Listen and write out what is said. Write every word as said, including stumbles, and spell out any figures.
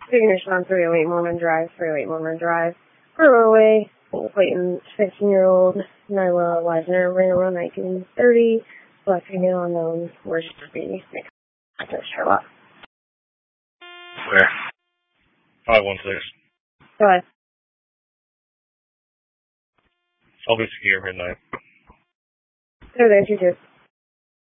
Ignition on three oh eight Mormon Drive, three oh eight Mormon Drive. Runaway, Clayton, fifteen-year-old, Nyla Weisner, ran around nineteen thirty, black female unknown, where she should be. Charlotte. Where? five one six. Go ahead. I'll be here midnight. There, there, you too.